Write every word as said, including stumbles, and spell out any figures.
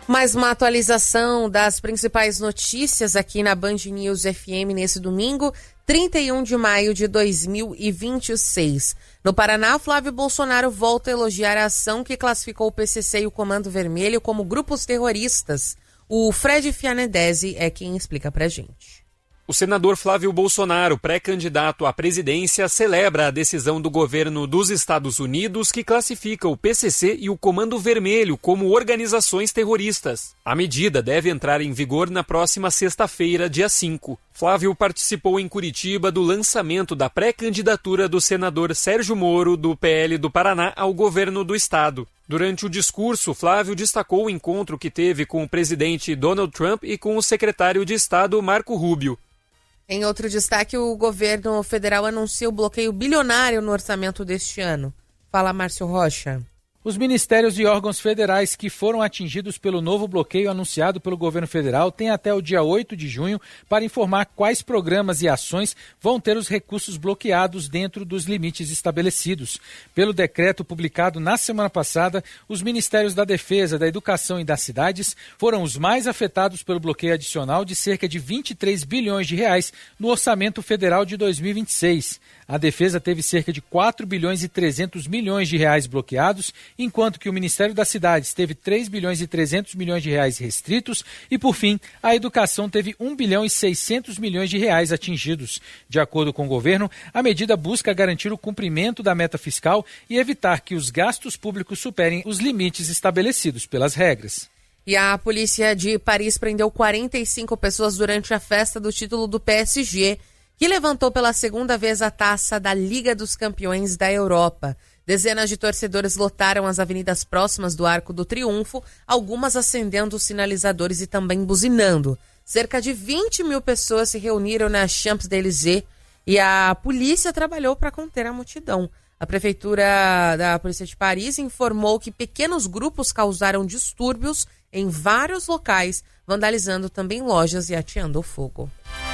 Mais uma atualização das principais notícias aqui na Band News F M nesse domingo, trinta e um de maio de dois mil e vinte e seis. No Paraná, Flávio Bolsonaro volta a elogiar a ação que classificou o P C C e o Comando Vermelho como grupos terroristas. O Fred Fianedesi é quem explica pra gente. O senador Flávio Bolsonaro, pré-candidato à presidência, celebra a decisão do governo dos Estados Unidos que classifica o P C C e o Comando Vermelho como organizações terroristas. A medida deve entrar em vigor na próxima sexta-feira, dia cinco. Flávio participou em Curitiba do lançamento da pré-candidatura do senador Sérgio Moro, do P L do Paraná, ao governo do estado. Durante o discurso, Flávio destacou o encontro que teve com o presidente Donald Trump e com o secretário de Estado Marco Rubio. Em outro destaque, o governo federal anuncia o bloqueio bilionário no orçamento deste ano. Fala, Márcio Rocha. Os ministérios e órgãos federais que foram atingidos pelo novo bloqueio anunciado pelo governo federal têm até o dia oito de junho para informar quais programas e ações vão ter os recursos bloqueados dentro dos limites estabelecidos. Pelo decreto publicado na semana passada, os ministérios da Defesa, da Educação e das Cidades foram os mais afetados pelo bloqueio adicional de cerca de vinte e três bilhões de reais no orçamento federal de dois mil e vinte e seis. A Defesa teve cerca de quatro bilhões e trezentos milhões de reais bloqueados, enquanto que o Ministério das Cidades teve três bilhões e trezentos milhões de reais restritos e, por fim, a Educação teve um bilhão e seiscentos milhões de reais atingidos. De acordo com o governo, a medida busca garantir o cumprimento da meta fiscal e evitar que os gastos públicos superem os limites estabelecidos pelas regras. E a polícia de Paris prendeu quarenta e cinco pessoas durante a festa do título do P S G, que levantou pela segunda vez a taça da Liga dos Campeões da Europa. Dezenas de torcedores lotaram as avenidas próximas do Arco do Triunfo, algumas acendendo sinalizadores e também buzinando. Cerca de vinte mil pessoas se reuniram na Champs-Élysées e a polícia trabalhou para conter a multidão. A prefeitura da Polícia de Paris informou que pequenos grupos causaram distúrbios em vários locais, vandalizando também lojas e ateando fogo.